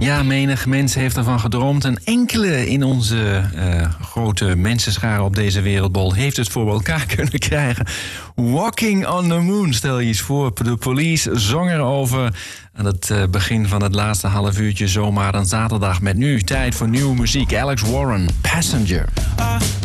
Ja, menig mens heeft ervan gedroomd. En enkele in onze grote mensenscharen op deze wereldbol heeft het voor elkaar kunnen krijgen. Walking on the Moon, stel je eens voor. De Police zong erover aan het begin van het laatste half uurtje zomaar een zaterdag. Met nu tijd voor nieuwe muziek. Alex Warren, Passenger.